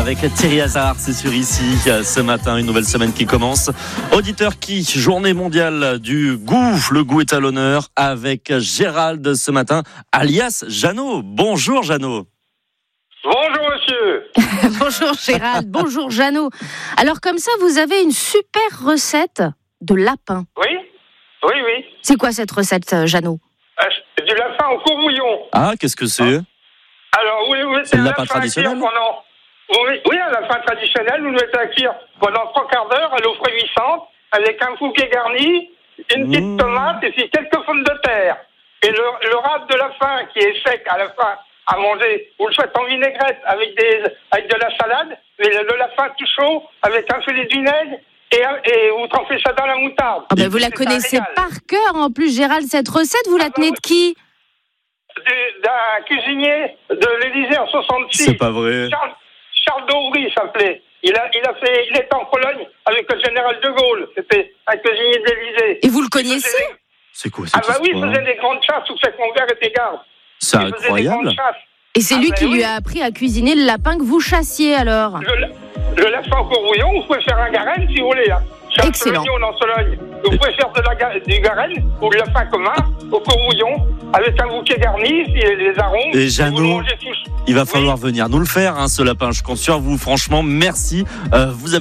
avec Thierry Hazard, c'est sur ici ce matin, une nouvelle semaine qui commence. Auditeur qui, journée mondiale du goût, le goût est à l'honneur avec Gérald ce matin, alias Jeannot. Bonjour Jeannot. Bonjour monsieur. Bonjour Gérald, bonjour Jeannot. Alors comme ça, vous avez une super recette de lapin. Oui. C'est quoi cette recette, Jeannot? Du lapin au courbouillon. Ah, qu'est-ce que c'est? Alors, oui, C'est le lapin traditionnel? Oui, un lapin traditionnel. Vous le mettez à cuire pendant 3 quarts d'heure à l'eau frémissante, avec un bouquet garni, une petite tomate et puis quelques pommes de terre. Et le râpe de lapin qui est sec à la fin à manger, vous le faites en vinaigrette avec de la salade, et le lapin tout chaud avec un filet de vinaigre. Et vous trempez ça dans la moutarde. Ah ben vous la connaissez par cœur en plus, Gérald, cette recette, vous la tenez de qui? D'un cuisinier de l'Élysée en 66. C'est pas vrai. Charles d'Aubry s'appelait. Il était en Pologne avec le général de Gaulle. C'était un cuisinier de l'Élysée. Et vous le connaissez? C'est quoi Ah bah oui, il faisait des grandes chasses où c'est que mon père était garde. C'est incroyable. Et c'est lui qui lui a appris à cuisiner le lapin que vous chassiez alors? Le lapin au courbouillon, vous pouvez faire un garenne si vous voulez. Hein. Excellent. En Sologne. Vous pouvez faire du garenne ou le lapin commun au courbouillon avec un bouquet garni et les arômes. Et Jeannot, il va falloir venir nous le faire, ce lapin. Je compte sur vous, franchement, merci. Vous avez